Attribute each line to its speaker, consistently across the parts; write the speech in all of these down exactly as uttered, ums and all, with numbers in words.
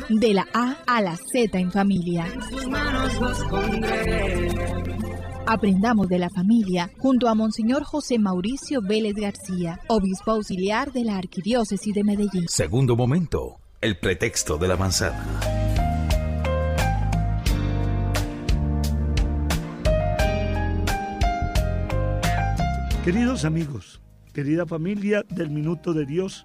Speaker 1: De la A a la Z en familia.
Speaker 2: En sus manos los pondré.
Speaker 1: Aprendamos de la familia junto a Monseñor José Mauricio Vélez García, obispo auxiliar de la Arquidiócesis de Medellín.
Speaker 3: Segundo momento, el pretexto de la manzana.
Speaker 4: Queridos amigos, querida familia del Minuto de Dios,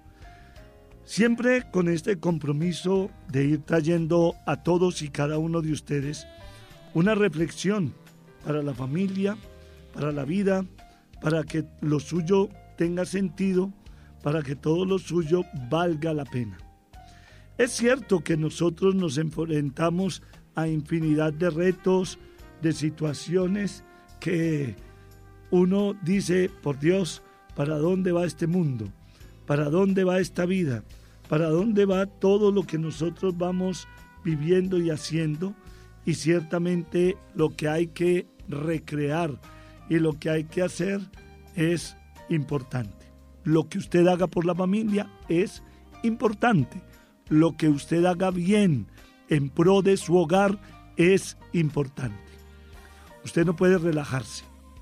Speaker 4: siempre con este compromiso de ir trayendo a todos y cada uno de ustedes una reflexión para la familia, para la vida, para que lo suyo tenga sentido, para que todo lo suyo valga la pena. Es cierto que nosotros nos enfrentamos a infinidad de retos, de situaciones que uno dice, por Dios, ¿para dónde va este mundo? ¿Para dónde va esta vida? ¿Para dónde va todo lo que nosotros vamos viviendo y haciendo? Y ciertamente lo que hay que recrear y lo que hay que hacer es importante. Lo que usted haga por la familia es importante. Lo que usted haga bien en pro de su hogar es importante. Usted no puede relajarse.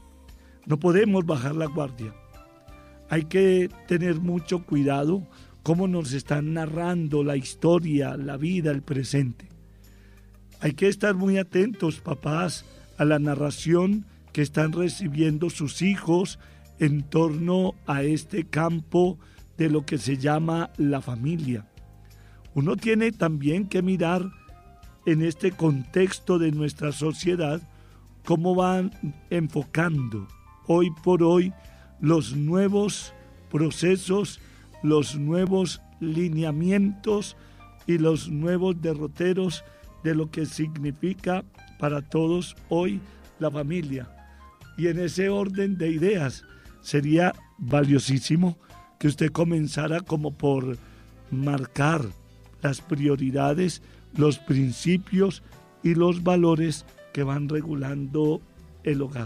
Speaker 4: No podemos bajar la guardia. Hay que tener mucho cuidado cómo nos están narrando la historia, la vida, el presente. Hay que estar muy atentos, papás, a la narración que están recibiendo sus hijos en torno a este campo de lo que se llama la familia. Uno tiene también que mirar en este contexto de nuestra sociedad cómo van enfocando hoy por hoy los nuevos procesos, los nuevos lineamientos y los nuevos derroteros de lo que significa para todos hoy la familia. Y en ese orden de ideas sería valiosísimo que usted comenzara como por marcar las prioridades, los principios y los valores que van regulando el hogar.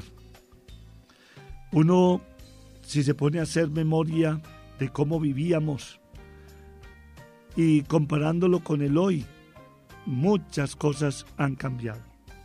Speaker 4: Uno, si se pone a hacer memoria de cómo vivíamos y comparándolo con el hoy, muchas cosas han cambiado.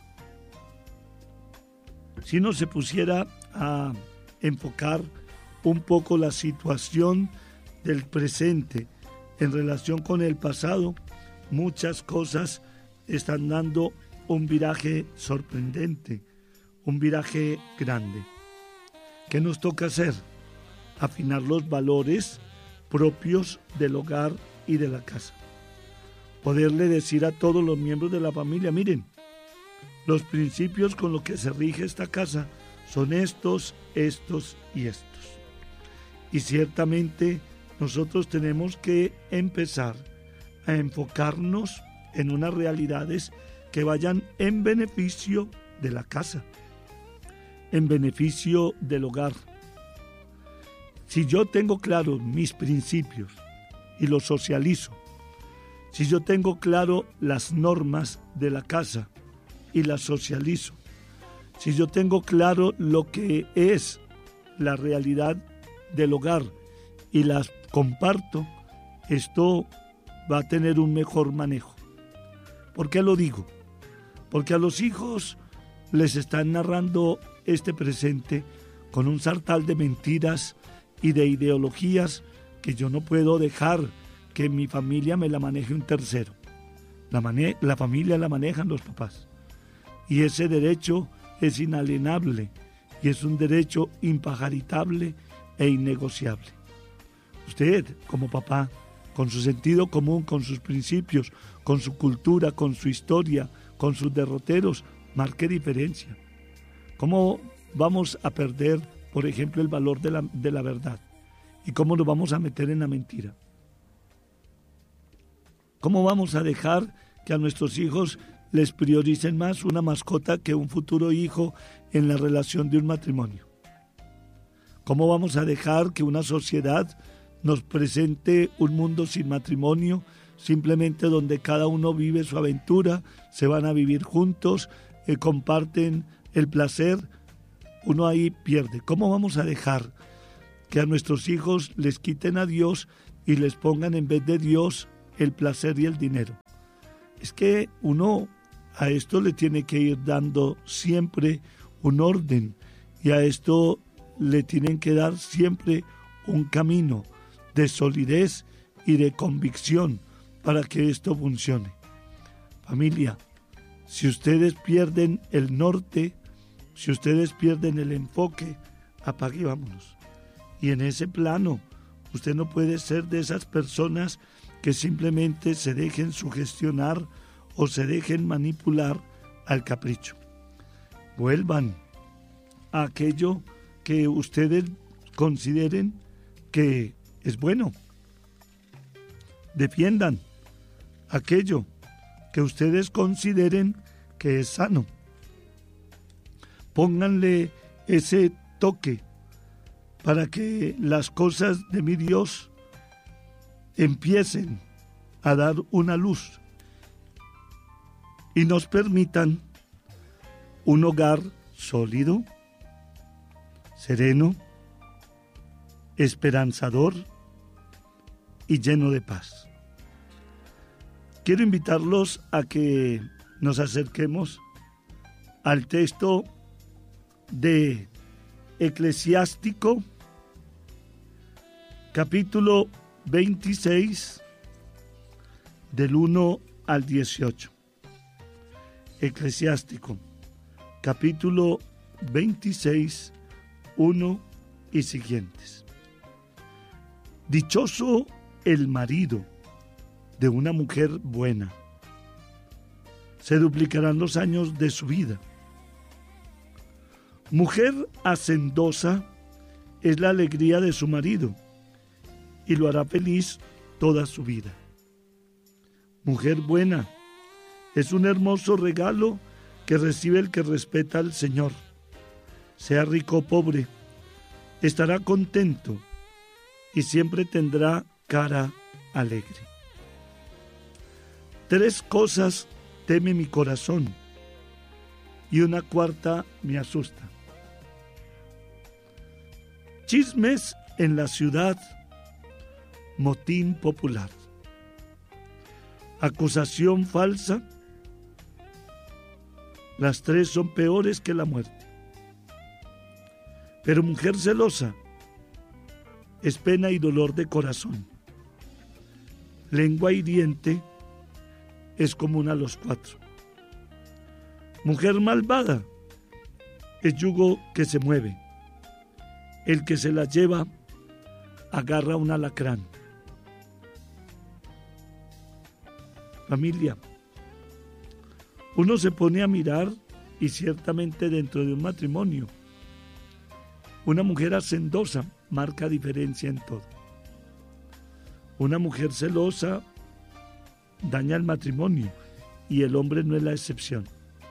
Speaker 4: Si uno se pusiera a enfocar un poco la situación del presente en relación con el pasado, muchas cosas están dando un viraje sorprendente, un viraje grande. ¿Qué nos toca hacer? Afinar los valores propios del hogar y de la casa. Poderle decir a todos los miembros de la familia, miren, los principios con los que se rige esta casa son estos, estos y estos. Y ciertamente nosotros tenemos que empezar a enfocarnos en unas realidades que vayan en beneficio de la casa, en beneficio del hogar. Si yo tengo claros mis principios y los socializo, si yo tengo claro las normas de la casa y las socializo, si yo tengo claro lo que es la realidad del hogar y las comparto, esto va a tener un mejor manejo. ¿Por qué lo digo? Porque a los hijos les están narrando este presente con un sartal de mentiras y de ideologías que yo no puedo dejar que mi familia me la maneje un tercero. La, mane- la familia la manejan los papás. Y ese derecho es inalienable y es un derecho impajaritable e innegociable. Usted, como papá, con su sentido común, con sus principios, con su cultura, con su historia, con sus derroteros, marque diferencia. ¿Cómo vamos a perder, por ejemplo, el valor de la, de la verdad? ¿Y cómo nos vamos a meter en la mentira? ¿Cómo vamos a dejar que a nuestros hijos les prioricen más una mascota que un futuro hijo en la relación de un matrimonio? ¿Cómo vamos a dejar que una sociedad nos presente un mundo sin matrimonio, simplemente donde cada uno vive su aventura, se van a vivir juntos, eh, comparten el placer? Uno ahí pierde. ¿Cómo vamos a dejar que a nuestros hijos les quiten a Dios y les pongan en vez de Dios el placer y el dinero? Es que uno a esto le tiene que ir dando siempre un orden y a esto le tienen que dar siempre un camino de solidez y de convicción para que esto funcione. Familia, si ustedes pierden el norte, si ustedes pierden el enfoque, apague y vámonos. Y en ese plano, usted no puede ser de esas personas que simplemente se dejen sugestionar o se dejen manipular al capricho. Vuelvan a aquello que ustedes consideren que es bueno. Defiendan aquello que ustedes consideren que es sano. Pónganle ese toque para que las cosas de mi Dios empiecen a dar una luz y nos permitan un hogar sólido, sereno, esperanzador y lleno de paz. Quiero invitarlos a que nos acerquemos al texto de Eclesiástico, capítulo veintiséis, del uno al dieciocho. Eclesiástico, capítulo veintiséis, uno y siguientes. Dichoso el marido de una mujer buena. Se duplicarán los años de su vida. Mujer hacendosa es la alegría de su marido y lo hará feliz toda su vida. Mujer buena es un hermoso regalo que recibe el que respeta al Señor. Sea rico o pobre, estará contento y siempre tendrá cara alegre. Tres cosas teme mi corazón y una cuarta me asusta. Chismes en la ciudad, motín popular. Acusación falsa. Las tres son peores que la muerte. Pero mujer celosa es pena y dolor de corazón. Lengua hiriente es común a los cuatro. Mujer malvada es yugo que se mueve. El que se la lleva agarra un alacrán. Familia, uno se pone a mirar y ciertamente dentro de un matrimonio, una mujer hacendosa marca diferencia en todo. Una mujer celosa daña el matrimonio y el hombre no es la excepción.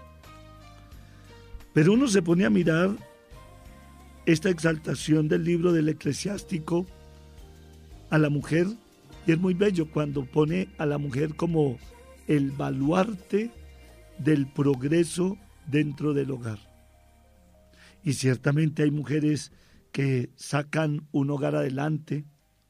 Speaker 4: Pero uno se pone a mirar esta exaltación del libro del Eclesiástico a la mujer y es muy bello cuando pone a la mujer como el baluarte del progreso dentro del hogar. Y ciertamente hay mujeres que sacan un hogar adelante,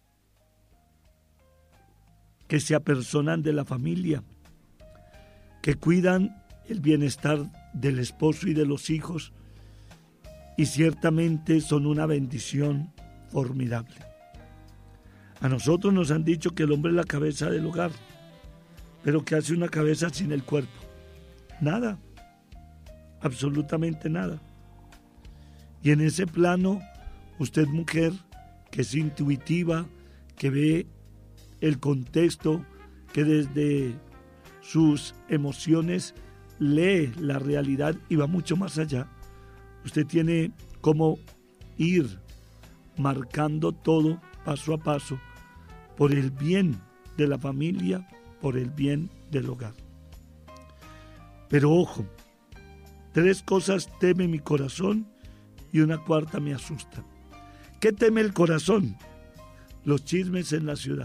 Speaker 4: que se apersonan de la familia, que cuidan el bienestar del esposo y de los hijos, y ciertamente son una bendición formidable. A nosotros nos han dicho que el hombre es la cabeza del hogar, pero ¿qué hace una cabeza sin el cuerpo? Nada, absolutamente nada. Y en ese plano, usted mujer, que es intuitiva, que ve el contexto, que desde sus emociones lee la realidad y va mucho más allá. Usted tiene cómo ir marcando todo paso a paso por el bien de la familia, por el bien del hogar. Pero ojo, tres cosas teme mi corazón y una cuarta me asusta. ¿Qué teme el corazón? Los chismes en la ciudad.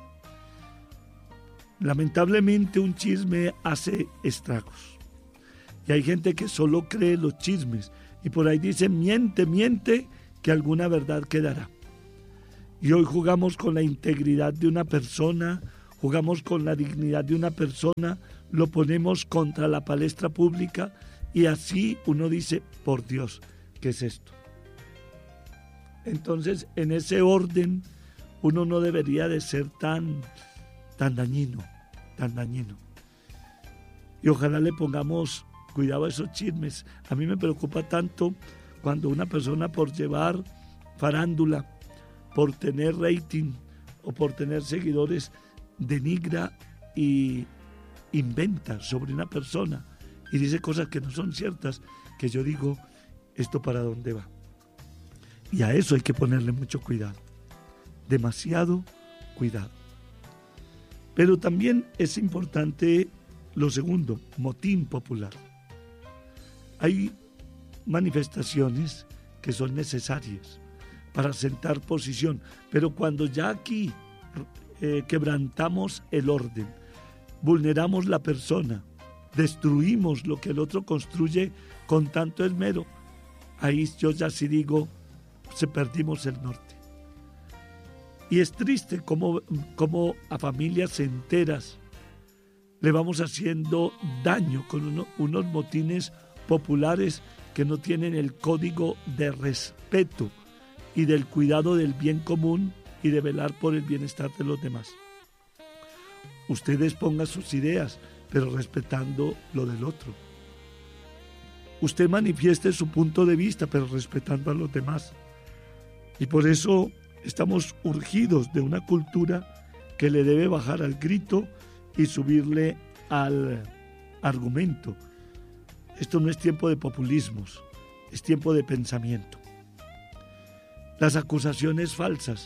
Speaker 4: Lamentablemente un chisme hace estragos. Y hay gente que solo cree los chismes y por ahí dice miente, miente, que alguna verdad quedará. Y hoy jugamos con la integridad de una persona, jugamos con la dignidad de una persona, lo ponemos contra la palestra pública y así uno dice, por Dios, ¿qué es esto? Entonces, en ese orden, uno no debería de ser tan, tan dañino, tan dañino. Y ojalá le pongamos cuidado a esos chismes. A mí me preocupa tanto cuando una persona por llevar farándula, por tener rating o por tener seguidores, denigra y inventa sobre una persona y dice cosas que no son ciertas, que yo digo, ¿esto para dónde va? Y a eso hay que ponerle mucho cuidado, demasiado cuidado. Pero también es importante lo segundo, motín popular. Hay manifestaciones que son necesarias para sentar posición, pero cuando ya aquí eh, quebrantamos el orden, vulneramos la persona, destruimos lo que el otro construye con tanto esmero, ahí yo ya sí digo, se perdimos el norte. Y es triste como, como a familias enteras le vamos haciendo daño con uno, unos motines populares que no tienen el código de respeto y del cuidado del bien común y de velar por el bienestar de los demás. Ustedes pongan sus ideas, pero respetando lo del otro. Usted manifieste su punto de vista, pero respetando a los demás. Y por eso estamos urgidos de una cultura que le debe bajar al grito y subirle al argumento. Esto no es tiempo de populismos, es tiempo de pensamiento. Las acusaciones falsas.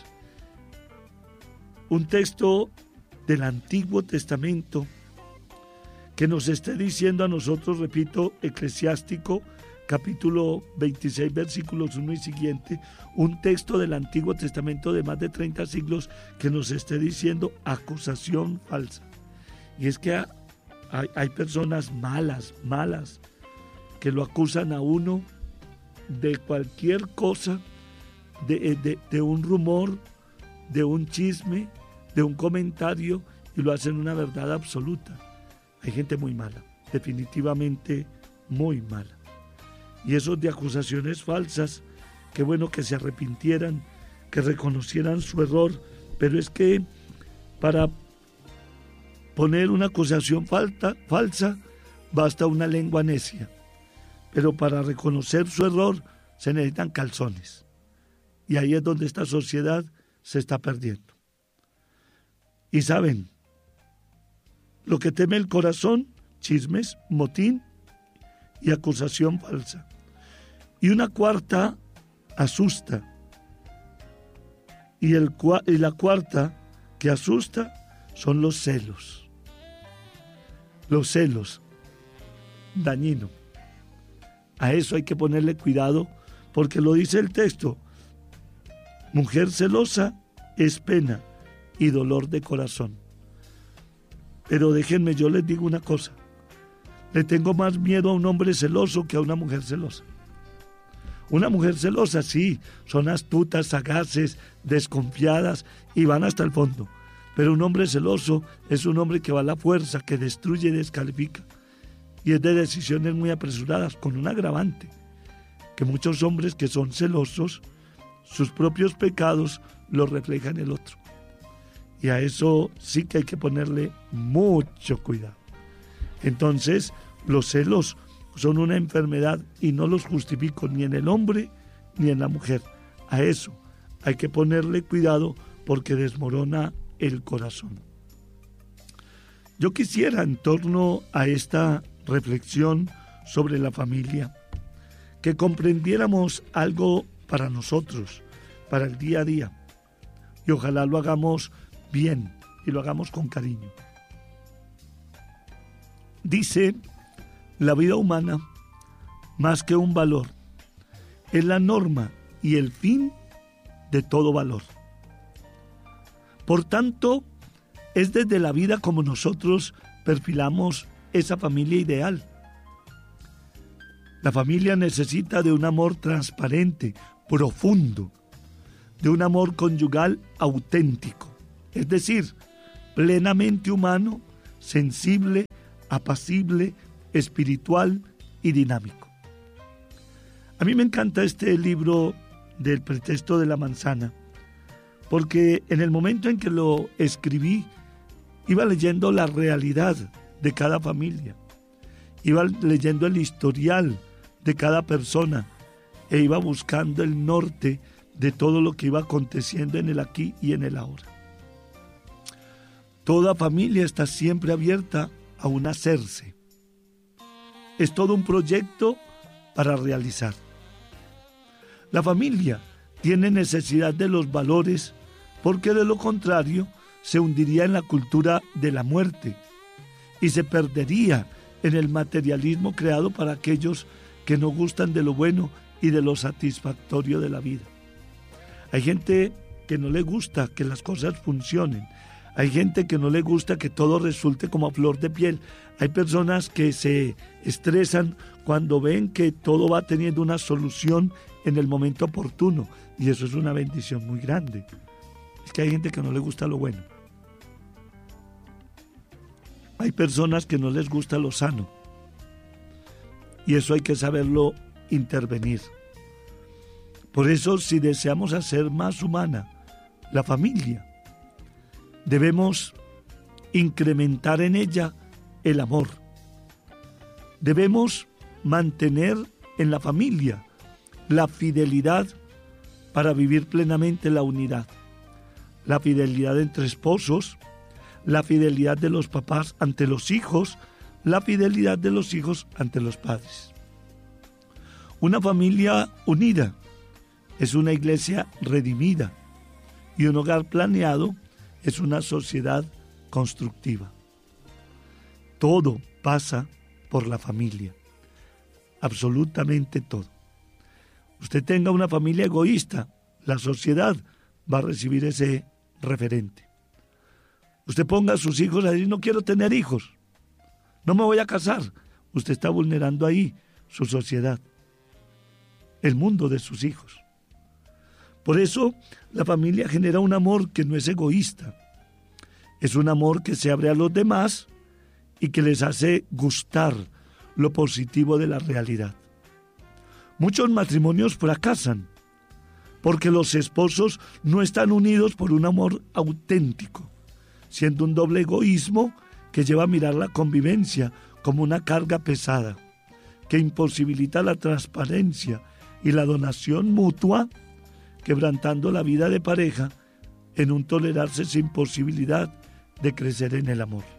Speaker 4: Un texto del Antiguo Testamento que nos esté diciendo a nosotros, repito, Eclesiástico, capítulo veintiséis, versículos uno y siguiente, un texto del Antiguo Testamento de más de treinta siglos que nos esté diciendo acusación falsa. Y es que hay, hay personas malas, malas, que lo acusan a uno de cualquier cosa, de, de, de un rumor, de un chisme, de un comentario, y lo hacen una verdad absoluta. Hay gente muy mala, definitivamente muy mala. Y esos de acusaciones falsas, qué bueno que se arrepintieran, que reconocieran su error, pero es que para poner una acusación falta, falsa basta una lengua necia, pero para reconocer su error se necesitan calzones. Y ahí es donde esta sociedad se está perdiendo. Y saben, lo que teme el corazón, chismes, motín y acusación falsa. Y una cuarta asusta. Y, el, y la cuarta que asusta son los celos. Los celos, dañino. A eso hay que ponerle cuidado, porque lo dice el texto. Mujer celosa es pena y dolor de corazón. Pero déjenme, yo les digo una cosa. Le tengo más miedo a un hombre celoso que a una mujer celosa. Una mujer celosa, sí, son astutas, sagaces, desconfiadas y van hasta el fondo. Pero un hombre celoso es un hombre que va a la fuerza, que destruye y descalifica. Y es de decisiones muy apresuradas, con un agravante. Que muchos hombres que son celosos, sus propios pecados los reflejan en el otro. Y a eso sí que hay que ponerle mucho cuidado. Entonces, los celos son una enfermedad y no los justifico ni en el hombre ni en la mujer. A eso hay que ponerle cuidado porque desmorona el corazón. Yo quisiera, en torno a esta reflexión sobre la familia, que comprendiéramos algo para nosotros, para el día a día, y ojalá lo hagamos bien y lo hagamos con cariño. Dice, la vida humana, más que un valor, es la norma y el fin de todo valor. Por tanto, es desde la vida como nosotros perfilamos esa familia ideal. La familia necesita de un amor transparente, profundo, de un amor conyugal auténtico. Es decir, plenamente humano, sensible, apacible, espiritual y dinámico. A mí me encanta este libro del pretexto de la manzana, porque en el momento en que lo escribí, iba leyendo la realidad de cada familia, iba leyendo el historial de cada persona e iba buscando el norte de todo lo que iba aconteciendo en el aquí y en el ahora. Toda familia está siempre abierta a un hacerse. Es todo un proyecto para realizar. La familia tiene necesidad de los valores porque de lo contrario se hundiría en la cultura de la muerte y se perdería en el materialismo creado para aquellos que no gustan de lo bueno y de lo satisfactorio de la vida. Hay gente que no le gusta que las cosas funcionen. Hay gente que no le gusta que todo resulte como a flor de piel. Hay personas que se estresan cuando ven que todo va teniendo una solución en el momento oportuno. Y eso es una bendición muy grande. Es que hay gente que no le gusta lo bueno. Hay personas que no les gusta lo sano. Y eso hay que saberlo intervenir. Por eso, si deseamos hacer más humana la familia, debemos incrementar en ella el amor. Debemos mantener en la familia la fidelidad para vivir plenamente la unidad. La fidelidad entre esposos, la fidelidad de los papás ante los hijos, la fidelidad de los hijos ante los padres. Una familia unida es una iglesia redimida y un hogar planeado es una sociedad constructiva. Todo pasa por la familia, absolutamente todo. Usted tenga una familia egoísta, la sociedad va a recibir ese referente. Usted ponga a sus hijos a decir, no quiero tener hijos, no me voy a casar. Usted está vulnerando ahí su sociedad, el mundo de sus hijos. Por eso la familia genera un amor que no es egoísta. Es un amor que se abre a los demás y que les hace gustar lo positivo de la realidad. Muchos matrimonios fracasan porque los esposos no están unidos por un amor auténtico, siendo un doble egoísmo que lleva a mirar la convivencia como una carga pesada, que imposibilita la transparencia y la donación mutua, quebrantando la vida de pareja en un tolerarse sin posibilidad de crecer en el amor.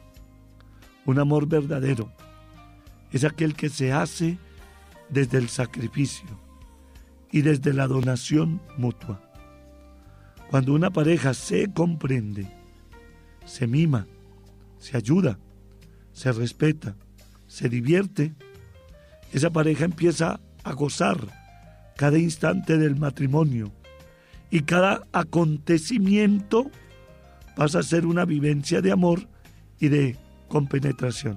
Speaker 4: Un amor verdadero es aquel que se hace desde el sacrificio y desde la donación mutua. Cuando una pareja se comprende, se mima, se ayuda, se respeta, se divierte, esa pareja empieza a gozar cada instante del matrimonio y cada acontecimiento pasa a ser una vivencia de amor y de compenetración.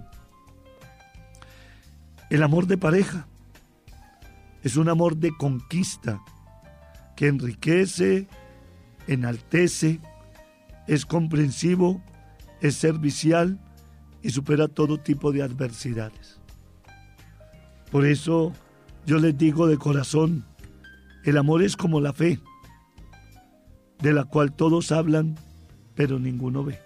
Speaker 4: El amor de pareja es un amor de conquista que enriquece, enaltece, es comprensivo, es servicial y supera todo tipo de adversidades. Por eso yo les digo de corazón, el amor es como la fe, de la cual todos hablan, pero ninguno ve.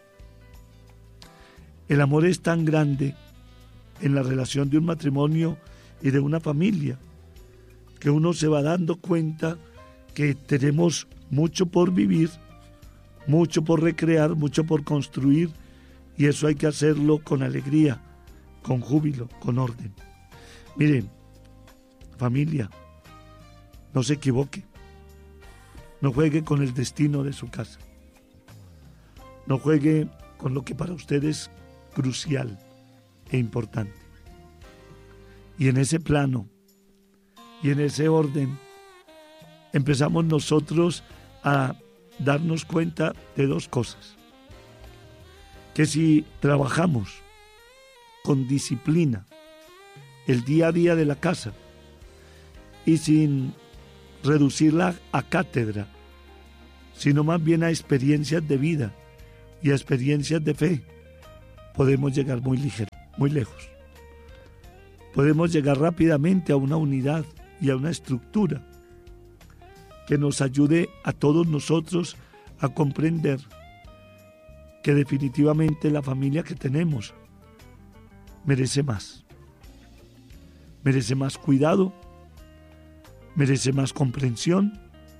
Speaker 4: El amor es tan grande en la relación de un matrimonio y de una familia, que uno se va dando cuenta que tenemos mucho por vivir, mucho por recrear, mucho por construir, y eso hay que hacerlo con alegría, con júbilo, con orden. Miren, familia, no se equivoque, no juegue con el destino de su casa, no juegue con lo que para usted es crucial e importante. Y en ese plano y en ese orden empezamos nosotros a darnos cuenta de dos cosas: que si trabajamos con disciplina el día a día de la casa y sin reducirla a cátedra, sino más bien a experiencias de vida, y a experiencias de fe, podemos llegar muy ligero, muy lejos. Podemos llegar rápidamente a una unidad y a una estructura que nos ayude a todos nosotros a comprender que definitivamente la familia que tenemos merece más. Merece más cuidado, merece más comprensión,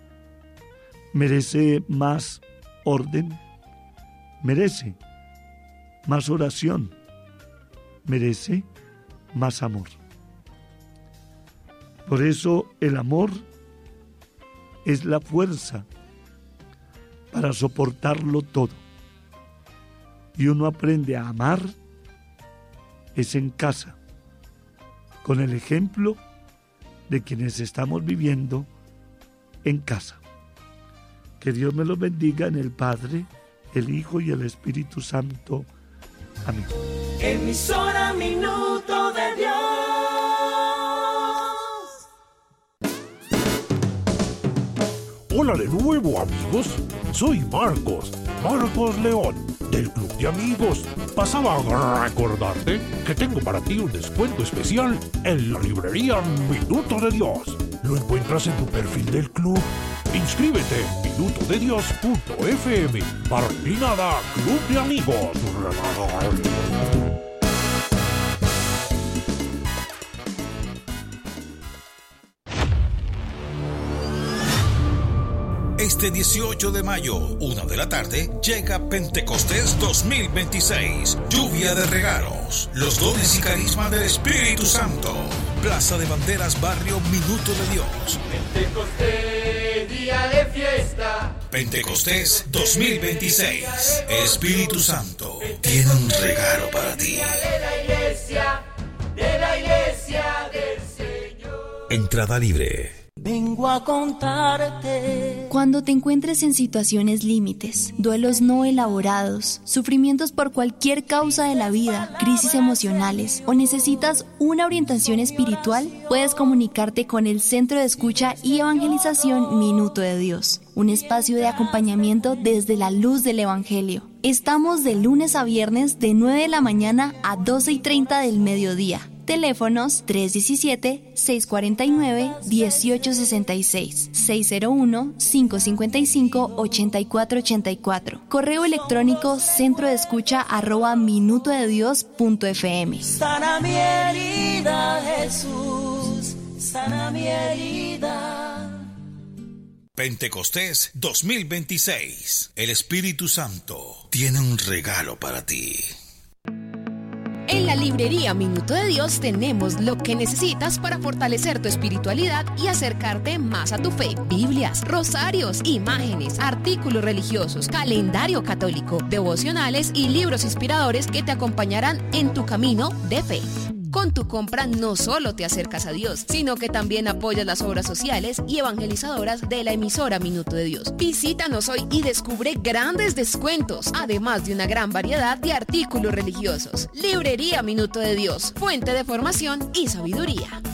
Speaker 4: merece más orden, merece más oración, merece más amor. Por eso el amor es la fuerza para soportarlo todo. Y uno aprende a amar es en casa, con el ejemplo de quienes estamos viviendo en casa. Que Dios me los bendiga en el Padre, el Hijo y el Espíritu Santo. Amén.
Speaker 2: Emisora Minuto de Dios.
Speaker 5: Hola de nuevo, amigos. Soy Marcos, Marcos León, del Club de Amigos. Pasaba a recordarte que tengo para ti un descuento especial en la librería Minuto de Dios. Lo encuentras en tu perfil del club. Inscríbete en minuto de dios punto efe eme. Barra inclinada Club de Amigos.
Speaker 3: Este dieciocho de mayo, una de la tarde, llega Pentecostés dos mil veintiséis. Lluvia de regalos, los dones y carisma del Espíritu Santo. Plaza de Banderas, barrio Minuto de Dios.
Speaker 2: Pentecostés, día de fiesta.
Speaker 3: Pentecostés dos mil veintiséis. Espíritu Santo tiene un regalo para ti.
Speaker 2: De la iglesia, de la iglesia del Señor.
Speaker 3: Entrada libre.
Speaker 6: Vengo a contarte.
Speaker 7: Cuando te encuentres en situaciones límites, duelos no elaborados, sufrimientos por cualquier causa de la vida, crisis emocionales o necesitas una orientación espiritual, puedes comunicarte con el Centro de Escucha y Evangelización Minuto de Dios, un espacio de acompañamiento desde la luz del Evangelio. Estamos de lunes a viernes de nueve de la mañana a doce y treinta del mediodía. Teléfonos tres uno siete, seis cuatro nueve, uno ocho seis seis, seis cero uno, cinco cinco cinco, ocho cuatro ocho cuatro. Correo electrónico centro de escucha arroba minuto de dios punto efe eme.
Speaker 6: Sana mi herida, Jesús, sana mi herida.
Speaker 3: Pentecostés dos mil veintiséis. El Espíritu Santo tiene un regalo para ti.
Speaker 8: En la librería Minuto de Dios tenemos lo que necesitas para fortalecer tu espiritualidad y acercarte más a tu fe. Biblias, rosarios, imágenes, artículos religiosos, calendario católico, devocionales y libros inspiradores que te acompañarán en tu camino de fe. Con tu compra no solo te acercas a Dios, sino que también apoyas las obras sociales y evangelizadoras de la emisora Minuto de Dios. Visítanos hoy y descubre grandes descuentos, además de una gran variedad de artículos religiosos. Librería Minuto de Dios, fuente de formación y sabiduría.